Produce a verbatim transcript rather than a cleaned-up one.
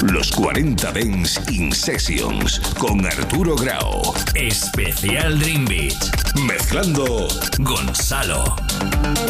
Los cuarenta Dance in Sessions con Arturo Grau. Especial Dream Beach. Mezclando Gonzalo.